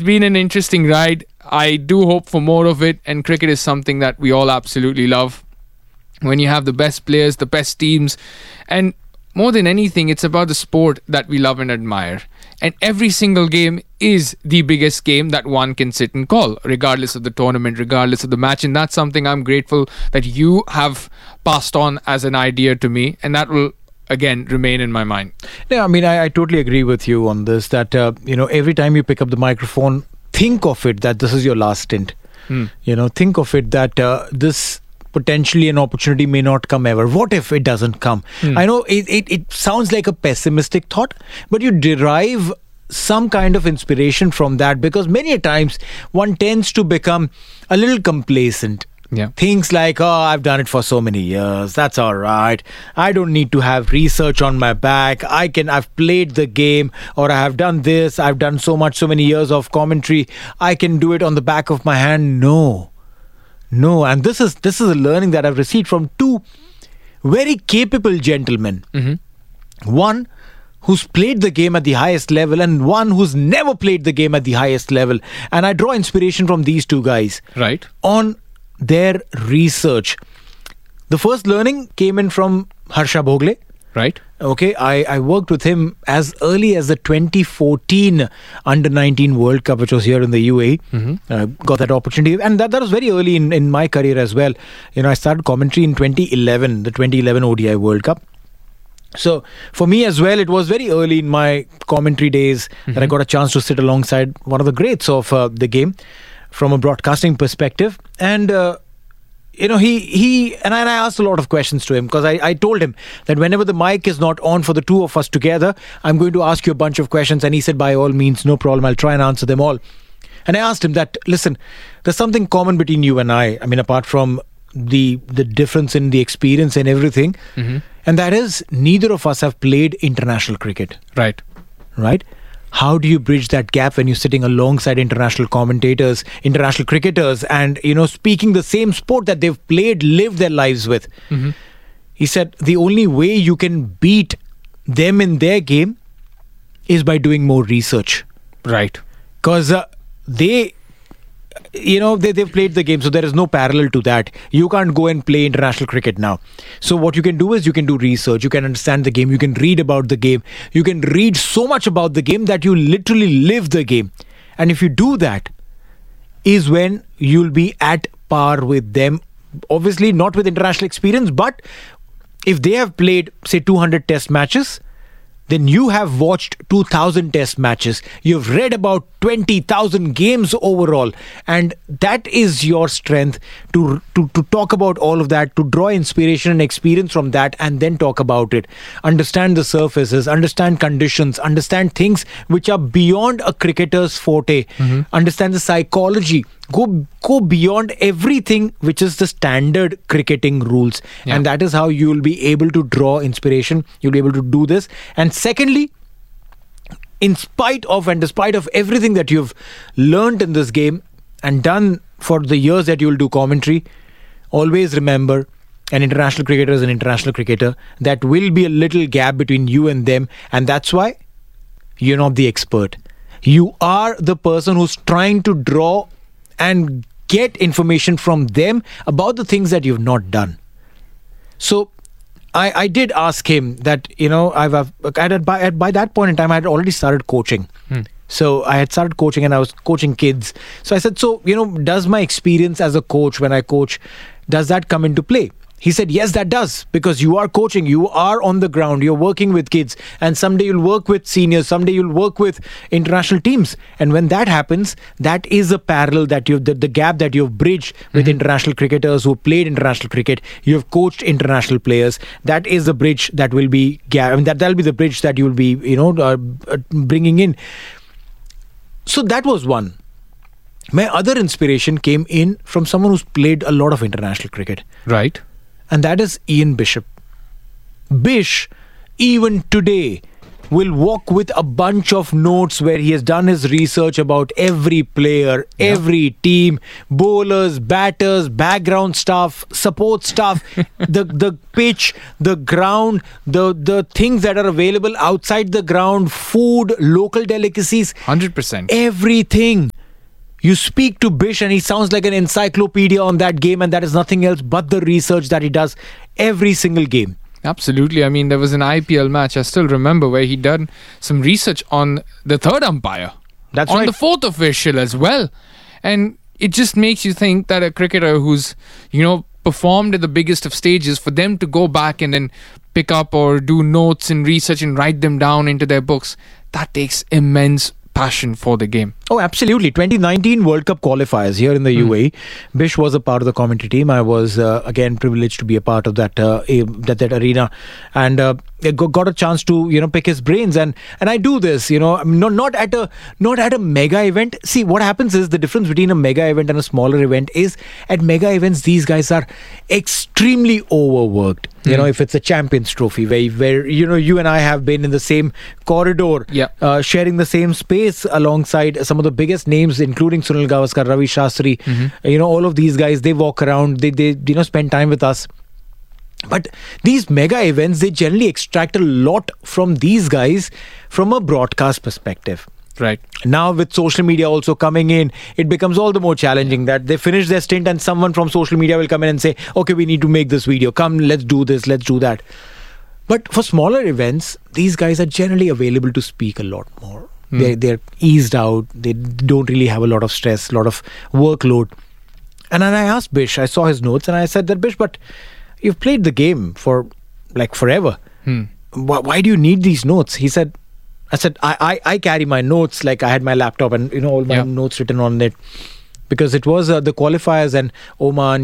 it's been an interesting ride. I do hope for more of it, and cricket is something that we all absolutely love. When you have the best players, the best teams, and more than anything, it's about the sport that we love and admire. And every single game is the biggest game that one can sit and call, regardless of the tournament, regardless of the match. And that's something I'm grateful that you have passed on as an idea to me. And that will, again, remain in my mind. Yeah, I mean, I totally agree with you on this, that, every time you pick up the microphone, think of it that this is your last stint. Think of it that this potentially an opportunity may not come ever. What if it doesn't come? I know it sounds like a pessimistic thought, but you derive some kind of inspiration from that, because many a times one tends to become a little complacent. Yeah. Things like, I've done it for so many years. That's all right. I don't need to have research on my back. I've played the game, or I have done this. I've done so many years of commentary. I can do it on the back of my hand. No, and this is a learning that I've received from two very capable gentlemen. One who's played the game at the highest level, and one who's never played the game at the highest level. And I draw inspiration from these two guys. Right. On their research. The first learning came in from Harsha Bhogle. Right. Okay, I worked with him as early as the 2014 Under-19 World Cup, which was here in the UAE. Got that opportunity, and that was very early in my career as well. I started commentary in 2011, the 2011 ODI World Cup. So for me as well, it was very early in my commentary days that I got a chance to sit alongside one of the greats of the game from a broadcasting perspective. And he and I asked a lot of questions to him, because I told him that whenever the mic is not on for the two of us together, I'm going to ask you a bunch of questions. And he said, by all means, no problem, I'll try and answer them all. And I asked him that, listen, there's something common between you and I mean, apart from the difference in the experience and everything, and that is, neither of us have played international cricket. Right. How do you bridge that gap when you're sitting alongside international commentators, international cricketers, and, speaking the same sport that they've played, lived their lives with? He said, the only way you can beat them in their game is by doing more research. Right. Because they've played the game, so there is no parallel to that. You can't go and play international cricket now. So what you can do is you can do research, you can understand the game, you can read about the game, you can read so much about the game that you literally live the game. And if you do that, is when you'll be at par with them. Obviously not with international experience, but if they have played, say, 200 test matches, then you have watched 2,000 test matches. You've read about 20,000 games overall. And that is your strength to talk about all of that, to draw inspiration and experience from that, and then talk about it. Understand the surfaces, understand conditions, understand things which are beyond a cricketer's forte. Understand the psychology. Go beyond everything which is the standard cricketing rules. Yeah. And that is how you will be able to draw inspiration. You'll be able to do this. And secondly, in spite of and despite of everything that you've learned in this game and done for the years that you'll do commentary, always remember, an international cricketer is an international cricketer. That will be a little gap between you and them. And that's why you're not the expert. You are the person who's trying to draw and get information from them about the things that you've not done. So I did ask him that, by that point in time, I had already started coaching. So I had started coaching and I was coaching kids. So I said, does my experience as a coach, when I coach, does that come into play? He said, yes, that does, because you are coaching, you are on the ground, you're working with kids, and someday you'll work with seniors, someday you'll work with international teams. And when that happens, that is a parallel that the gap that you've bridged with international cricketers who played international cricket. You've coached international players. That is the bridge that will be, that'll be the bridge that you'll be, bringing in. So that was one. My other inspiration came in from someone who's played a lot of international cricket. Right. And that is Ian Bishop. Bish, even today, will walk with a bunch of notes where he has done his research about every player, every team, bowlers, batters, background staff, support staff, the pitch, the ground, the things that are available outside the ground, food, local delicacies. 100%. Everything. You speak to Bish and he sounds like an encyclopedia on that game, and that is nothing else but the research that he does every single game. Absolutely. I mean, there was an IPL match, I still remember, where he done some research on the third umpire. That's on right. the fourth official as well. And it just makes you think that a cricketer who's, performed at the biggest of stages, for them to go back and then pick up or do notes and research and write them down into their books, that takes immense passion for the game. Oh, absolutely. 2019 World Cup qualifiers here in the UAE. Bish was a part of the commentary team. I was, again, privileged to be a part of that arena. And got a chance to, pick his brains. And I do this, not at a mega event. See, what happens is the difference between a mega event and a smaller event is at mega events, these guys are extremely overworked. If it's a Champions Trophy where you and I have been in the same corridor, sharing the same space alongside some of the biggest names, including Sunil Gavaskar, Ravi Shastri, all of these guys, they walk around, they spend time with us. But these mega events, they generally extract a lot from these guys from a broadcast perspective. Right. Now with social media also coming in, it becomes all the more challenging that they finish their stint and someone from social media will come in and say, okay, we need to make this video. Come, let's do this, let's do that. But for smaller events, these guys are generally available to speak a lot more. They're eased out. They don't really have a lot of stress, a lot of workload. And then I asked Bish, I saw his notes and I said that, Bish, but you've played the game for like forever. Why do you need these notes? I said, I carry my notes, like I had my laptop and, all my notes written on it. Because it was the qualifiers and Oman,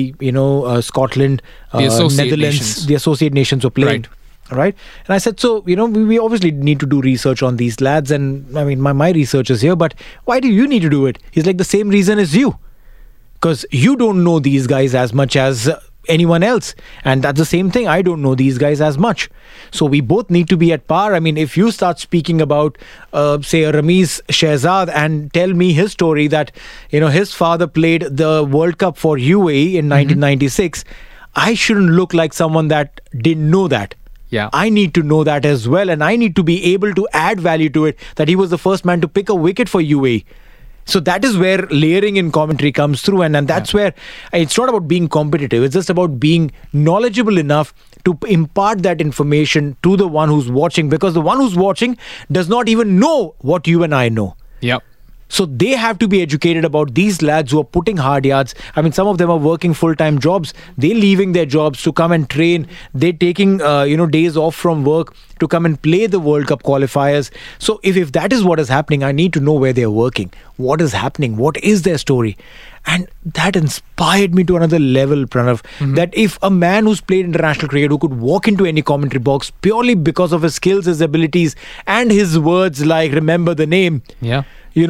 UAE, Scotland, Netherlands, the Associate Nations were playing. Right. And I said, so, we obviously need to do research on these lads. And I mean, my research is here, but why do you need to do it? He's like, the same reason as you. Because you don't know these guys as much as anyone else. And that's the same thing. I don't know these guys as much. So we both need to be at par. I mean, if you start speaking about, say, a Ramiz Shehzad and tell me his story that, his father played the World Cup for UAE in 1996, I shouldn't look like someone that didn't know that. Yeah. I need to know that as well. And I need to be able to add value to it, that he was the first man to pick a wicket for UAE. So that is where layering in commentary comes through. And that's where it's not about being competitive. It's just about being knowledgeable enough to impart that information to the one who's watching. Because the one who's watching does not even know what you and I know. Yep. So they have to be educated about these lads who are putting hard yards. I mean, some of them are working full-time jobs. They're leaving their jobs to come and train. They're taking, days off from work to come and play the World Cup qualifiers. So if that is what is happening, I need to know where they're working. What is happening? What is their story? And that inspired me to another level, Pranav, that if a man who's played international cricket, who could walk into any commentary box purely because of his skills, his abilities, and his words like, remember the name. Yeah.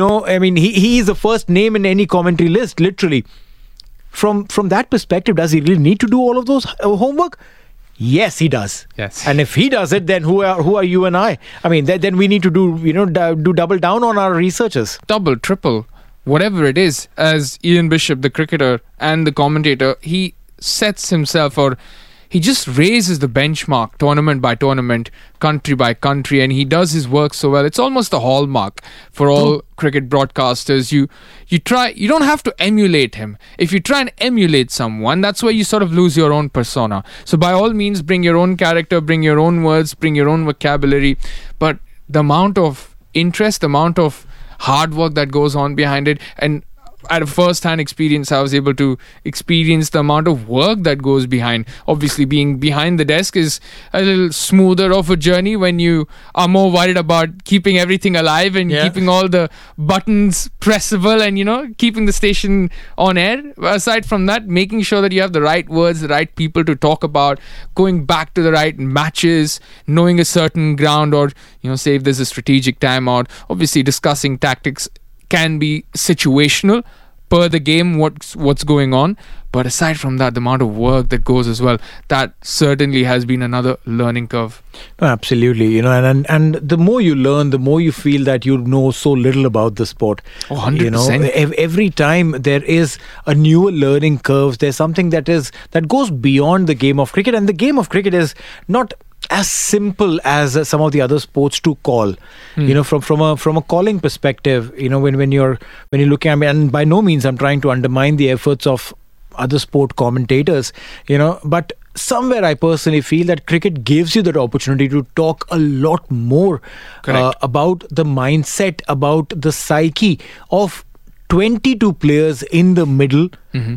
I mean, he is the first name in any commentary list, literally. From that perspective, does he really need to do all of those homework? Yes, he does. Yes. And if he does it, then who are you and I? I mean, then we need to do double down on our researches. Double, triple, whatever it is. As Ian Bishop, the cricketer and the commentator, he sets himself, or he just raises the benchmark tournament by tournament, country by country, and he does his work so well. It's almost a hallmark for all cricket broadcasters. You don't have to emulate him. If you try and emulate someone, that's where you sort of lose your own persona. So by all means, bring your own character, bring your own words, bring your own vocabulary. But the amount of interest, the amount of hard work that goes on behind it, and at a first-hand experience, I was able to experience the amount of work that goes behind. Obviously, being behind the desk is a little smoother of a journey when you are more worried about keeping everything alive and keeping all the buttons pressable and, keeping the station on air. Aside from that, making sure that you have the right words, the right people to talk about, going back to the right matches, knowing a certain ground, or, say if there's a strategic timeout. Obviously, discussing tactics can be situational per the game, what's going on, But aside from that, the amount of work that goes as well, that certainly has been another learning curve. Absolutely, and the more you learn, the more you feel that you know so little about the sport. 100%. Every time there is a newer learning curve, there's something that goes beyond the game of cricket, and the game of cricket is not as simple as some of the other sports to call. From a calling perspective, when you're looking at me, and by no means I'm trying to undermine the efforts of other sport commentators, but somewhere I personally feel that cricket gives you that opportunity to talk a lot more about the mindset, about the psyche of 22 players in the middle,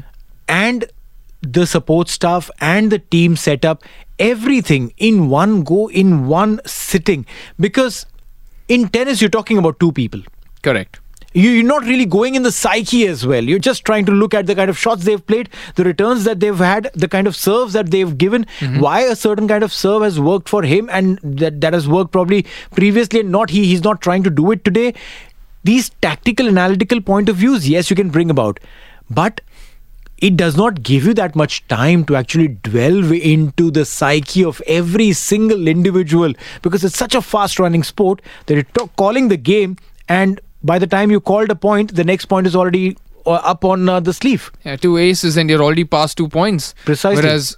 and the support staff and the team setup, everything in one go, in one sitting. Because in tennis, you're talking about two people. Correct. You're not really going in the psyche as well. You're just trying to look at the kind of shots they've played, the returns that they've had, the kind of serves that they've given, why a certain kind of serve has worked for him and that has worked probably previously and he's not trying to do it today. These tactical, analytical point of views, yes, you can bring about. But it does not give you that much time to actually delve into the psyche of every single individual, because it's such a fast-running sport that you're calling the game, and by the time you called a point, the next point is already up on the sleeve. Yeah, 2 aces and you're already past 2 points. Precisely.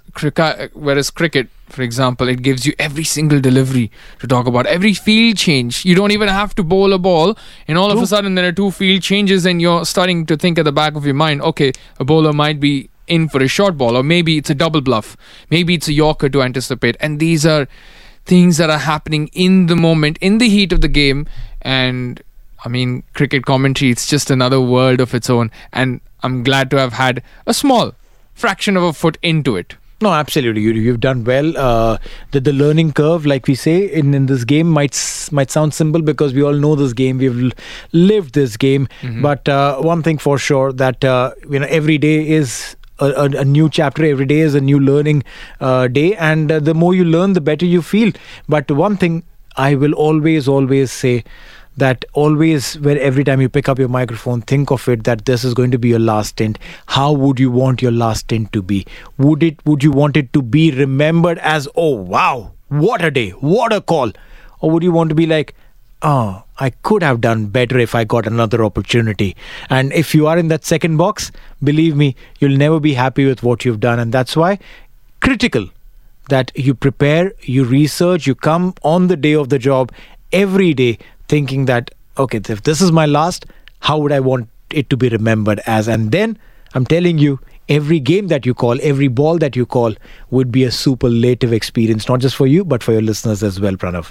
Whereas cricket, for example, it gives you every single delivery to talk about, every field change. You don't even have to bowl a ball, and all of a sudden there are 2 field changes, and you're starting to think at the back of your mind, okay, a bowler might be in for a short ball, or maybe it's a double bluff, maybe it's a yorker to anticipate. And these are things that are happening in the moment, in the heat of the game. And I mean, cricket commentary, it's just another world of its own, and I'm glad to have had a small fraction of a foot into it. No, absolutely. You've done well. The learning curve, like we say, in this game might sound simple because we all know this game. We've lived this game. But one thing for sure, that every day is a new chapter. Every day is a new learning day, and the more you learn, the better you feel. But one thing I will always say, that always, where every time you pick up your microphone, think of it that this is going to be your last stint. How would you want your last stint to be? Would you want it to be remembered as, oh wow, what a day, what a call? Or would you want to be like, oh, I could have done better if I got another opportunity? And if you are in that second box, believe me, you'll never be happy with what you've done. And that's why critical that you prepare, you research, you come on the day of the job every day thinking that, okay, if this is my last, how would I want it to be remembered as? And then, I'm telling you, every game that you call, every ball that you call would be a superlative experience, not just for you, but for your listeners as well, Pranav.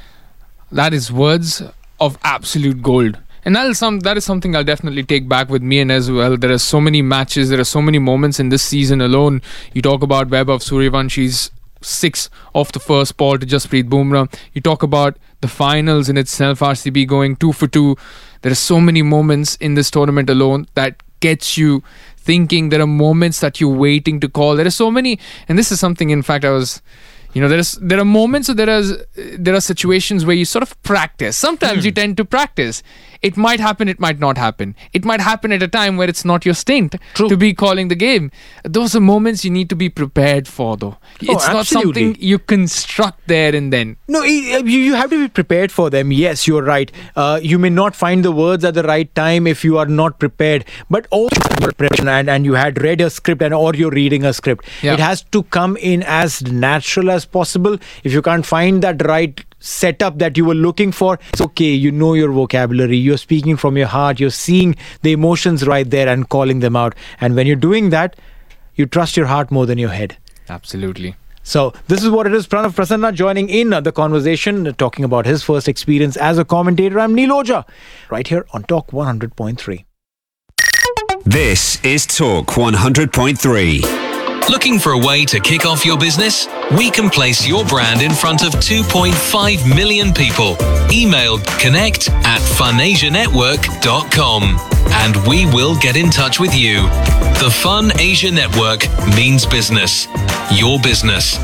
That is words of absolute gold. And that is something I'll definitely take back with me and as well. There are so many matches, there are so many moments in this season alone. You talk about Vaibhav Suryavanshi's 6 off the first ball to Jasprit Bumrah. You talk about the finals in itself, RCB going 2 for 2. There are so many moments in this tournament alone that gets you thinking. There are moments that you're waiting to call. There are so many, and this is something, in fact, there are moments, or there are situations where you sort of practice. Sometimes you tend to practice. It might happen, it might not happen. It might happen at a time where it's not your stint to be calling the game. Those are moments you need to be prepared for, though. It's not something you construct there and then. No, you have to be prepared for them. Yes, you're right. You may not find the words at the right time if you are not prepared. But also, and you had read a script or you're reading a script. Yeah. It has to come in as natural as possible. If you can't find that right setup that you were looking for, it's okay. You know your vocabulary. You're speaking from your heart. You're seeing the emotions right there and calling them out. And when you're doing that, you trust your heart more than your head. Absolutely. So this is what it is. Pranav Prasanna joining in the conversation, talking about his first experience as a commentator. I'm Neil Ojha, right here on Talk 100.3. This is Talk 100.3. Looking for a way to kick off your business? We can place your brand in front of 2.5 million people. Email connect@funasianetwork.com and we will get in touch with you. The Fun Asia Network means business. Your business.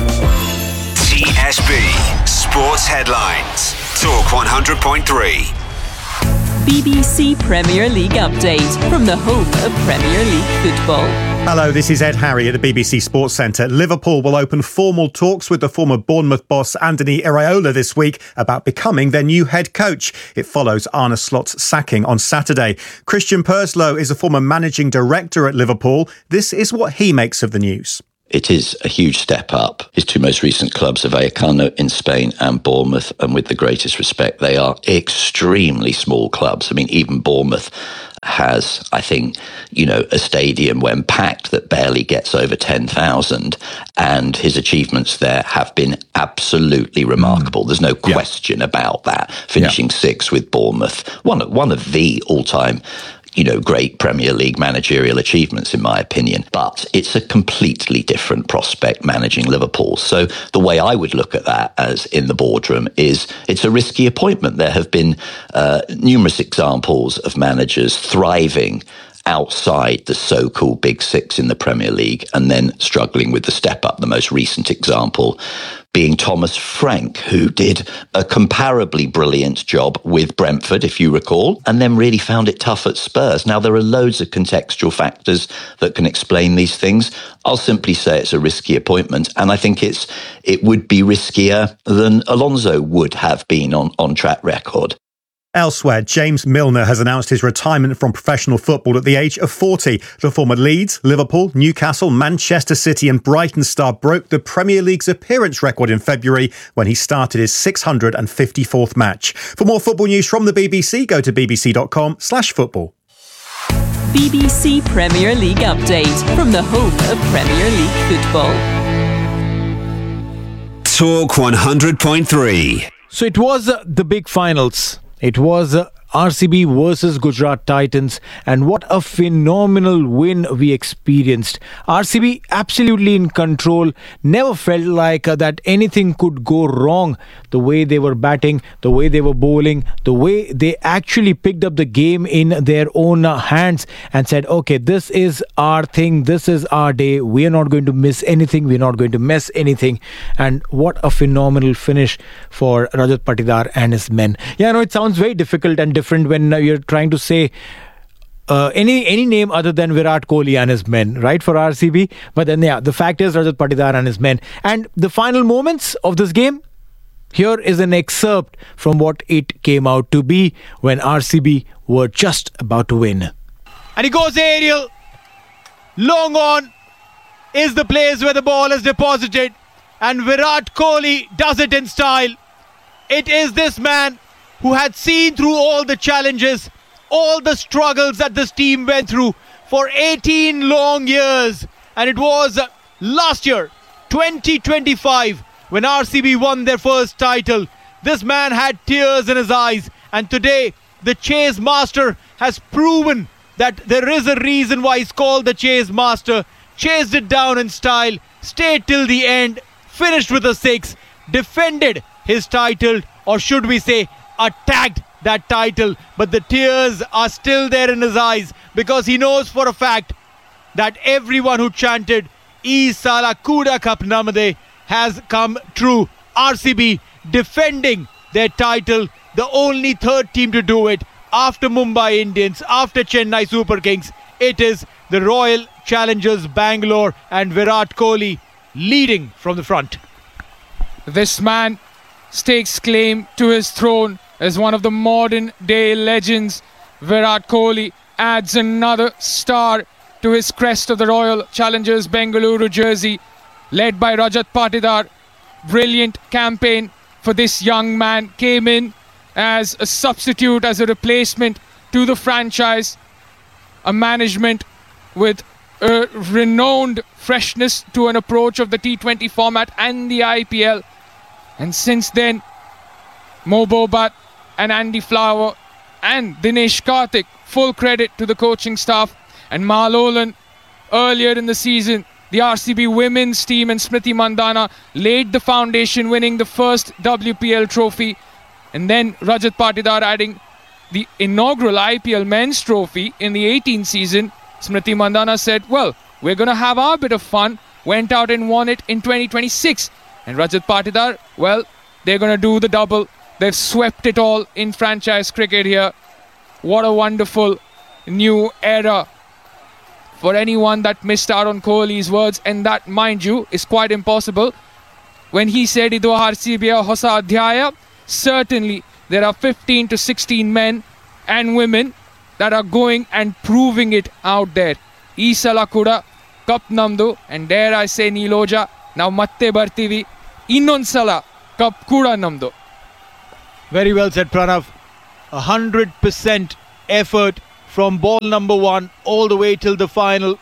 TSB Sports Headlines. Talk 100.3. BBC Premier League update from the home of Premier League football. Hello, this is Ed Harry at the BBC Sports Centre. Liverpool will open formal talks with the former Bournemouth boss Andoni Iraola this week about becoming their new head coach. It follows Arne Slot's sacking on Saturday. Christian Purslow is a former managing director at Liverpool. This is what he makes of the news. It is a huge step up. His two most recent clubs are Vallecano in Spain and Bournemouth, and with the greatest respect, they are extremely small clubs. I mean, even Bournemouth has, I think, a stadium when packed that barely gets over 10,000, and his achievements there have been absolutely remarkable. There's no question about that. Finishing sixth with Bournemouth, one of the all-time great Premier League managerial achievements, in my opinion. But it's a completely different prospect managing Liverpool. So the way I would look at that as in the boardroom is it's a risky appointment. There have been numerous examples of managers thriving outside the so-called Big Six in the Premier League and then struggling with the step up. The most recent example being Thomas Frank, who did a comparably brilliant job with Brentford, if you recall, and then really found it tough at Spurs. Now, there are loads of contextual factors that can explain these things. I'll simply say it's a risky appointment, and I think it would be riskier than Alonso would have been on track record. Elsewhere, James Milner has announced his retirement from professional football at the age of 40. The former Leeds, Liverpool, Newcastle, Manchester City and Brighton star broke the Premier League's appearance record in February when he started his 654th match. For more football news from the BBC, go to bbc.com/football. BBC Premier League update from the home of Premier League football. Talk 100.3. So it was the big finals. It was RCB versus Gujarat Titans, and what a phenomenal win we experienced. RCB absolutely in control, never felt like that anything could go wrong. The way they were batting, the way they were bowling, the way they actually picked up the game in their own hands and said, okay, this is our thing, this is our day, we are not going to miss anything, we are not going to mess anything. And what a phenomenal finish for Rajat Patidar and his men. Yeah, I know it sounds very difficult and different when you're trying to say any name other than Virat Kohli and his men, right, for RCB. But then, the fact is Rajat Patidar and his men. And the final moments of this game, here is an excerpt from what it came out to be when RCB were just about to win. And he goes aerial. Long on is the place where the ball is deposited. And Virat Kohli does it in style. It is this man who had seen through all the challenges, all the struggles that this team went through for 18 long years. And it was last year, 2025, when RCB won their first title. This man had tears in his eyes. And today, the Chase Master has proven that there is a reason why he's called the Chase Master. Chased it down in style, stayed till the end, finished with a 6, defended his title, or should we say, attacked that title, but the tears are still there in his eyes because he knows for a fact that everyone who chanted "Is Sala Kuda Cup Namade" has come true. RCB defending their title, the only third team to do it after Mumbai Indians, after Chennai Super Kings. It is the Royal Challengers Bangalore and Virat Kohli leading from the front. This man stakes claim to his throne as one of the modern day legends. Virat Kohli adds another star to his crest of the Royal Challengers Bengaluru jersey, led by Rajat Patidar. Brilliant campaign for this young man. Came in as a substitute, as a replacement to the franchise. A management with a renowned freshness to an approach of the T20 format and the IPL. And since then, Mo Bobat and Andy Flower and Dinesh Karthik, full credit to the coaching staff. And Malolan, earlier in the season, the RCB women's team and Smriti Mandhana laid the foundation, winning the first WPL trophy. And then Rajat Patidar adding the inaugural IPL men's trophy in the 18th season. Smriti Mandhana said, well, we're going to have our bit of fun. Went out and won it in 2026. And Rajat Patidar, well, they're going to do the double. They've swept it all in franchise cricket here. What a wonderful new era for anyone that missed out on Kohli's words, and that, mind you, is quite impossible. When he said Idu RCB hosa adhyaya, certainly there are 15 to 16 men and women that are going and proving it out there. Ee sala kuda cup namdu, and dare I say Niloja, now matte bartivi innond sala cup kuda namdu. Very well said, Pranav. 100% effort from ball number 1 all the way till the final.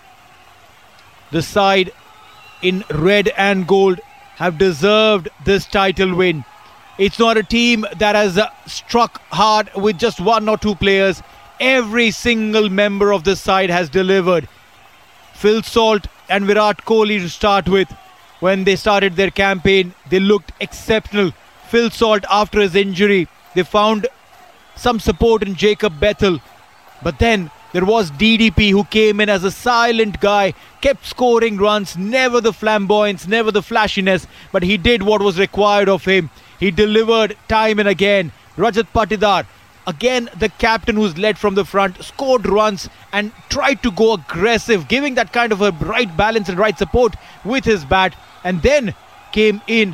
The side in red and gold have deserved this title win. It's not a team that has struck hard with just 1 or 2 players. Every single member of the side has delivered. Phil Salt and Virat Kohli to start with. When they started their campaign, they looked exceptional. Phil Salt, after his injury, they found some support in Jacob Bethel. But then there was DDP, who came in as a silent guy, kept scoring runs, never the flamboyance, never the flashiness, but he did what was required of him. He delivered time and again. Rajat Patidar, again the captain who's led from the front, scored runs and tried to go aggressive, giving that kind of a right balance and right support with his bat. And then came in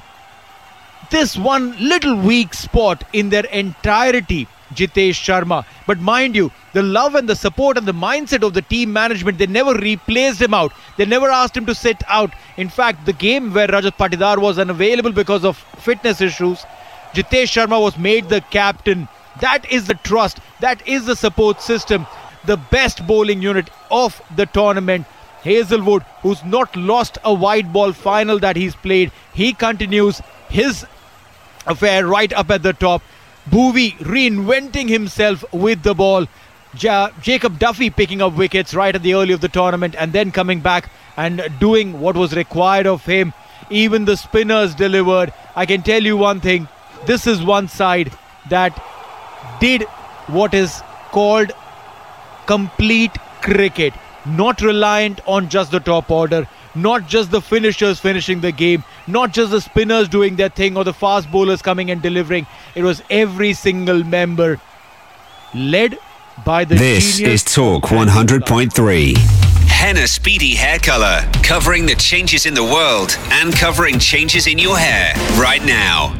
this one little weak spot in their entirety, Jitesh Sharma. But mind you, the love and the support and the mindset of the team management, they never replaced him out. They never asked him to sit out. In fact, the game where Rajat Patidar was unavailable because of fitness issues, Jitesh Sharma was made the captain. That is the trust. That is the support system. The best bowling unit of the tournament. Hazelwood, who's not lost a white ball final that he's played. He continues his affair right up at the top. Bhuvi reinventing himself with the ball. Jacob Duffy picking up wickets right at the early of the tournament and then coming back and doing what was required of him. Even the spinners delivered. I can tell you one thing. This is one side that did what is called complete cricket. Not reliant on just the top order. Not just the finishers finishing the game. Not just the spinners doing their thing or the fast bowlers coming and delivering. It was every single member led by the This genius. is Talk 100.3. Henna Speedy Hair Color, covering the changes in the world and covering changes in your hair right now.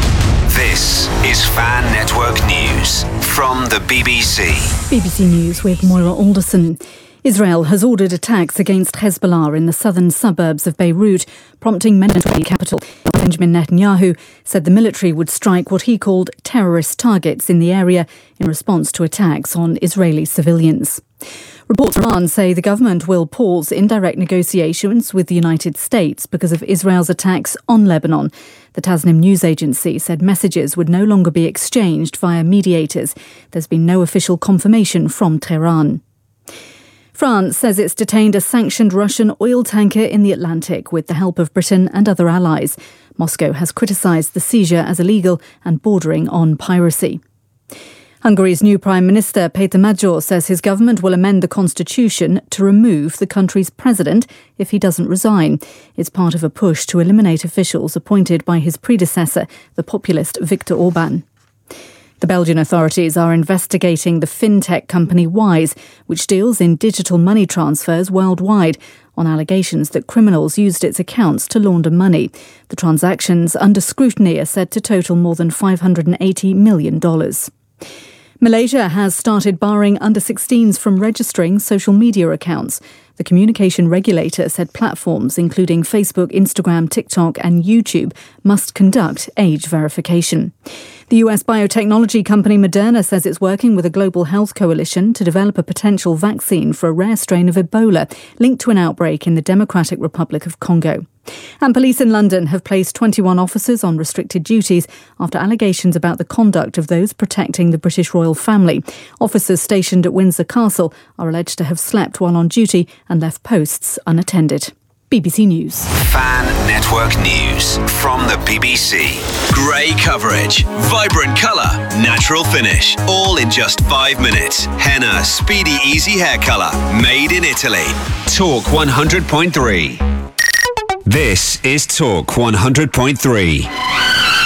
This is Fan Network News from the BBC. BBC News with Moira Alderson. Israel has ordered attacks against Hezbollah in the southern suburbs of Beirut, prompting many to the capital. Benjamin Netanyahu said the military would strike what he called terrorist targets in the area in response to attacks on Israeli civilians. Reports from Iran say the government will pause indirect negotiations with the United States because of Israel's attacks on Lebanon. The Tasnim news agency said messages would no longer be exchanged via mediators. There's been no official confirmation from Tehran. France says it's detained a sanctioned Russian oil tanker in the Atlantic with the help of Britain and other allies. Moscow has criticised the seizure as illegal and bordering on piracy. Hungary's new Prime Minister, Péter Magyar, says his government will amend the constitution to remove the country's president if he doesn't resign. It's part of a push to eliminate officials appointed by his predecessor, the populist Viktor Orban. The Belgian authorities are investigating the fintech company Wise, which deals in digital money transfers worldwide, on allegations that criminals used its accounts to launder money. The transactions under scrutiny are said to total more than $580 million. Malaysia has started barring under-16s from registering social media accounts. The communication regulator said platforms including Facebook, Instagram, TikTok and YouTube must conduct age verification. The US biotechnology company Moderna says it's working with a global health coalition to develop a potential vaccine for a rare strain of Ebola linked to an outbreak in the Democratic Republic of Congo. And police in London have placed 21 officers on restricted duties after allegations about the conduct of those protecting the British royal family. Officers stationed at Windsor Castle are alleged to have slept while on duty and left posts unattended. BBC News. Fan Network News from the BBC. Grey coverage, vibrant colour, natural finish, all in just 5 minutes. Henna Speedy Easy Hair Colour, made in Italy. Talk 100.3. This is Talk 100.3.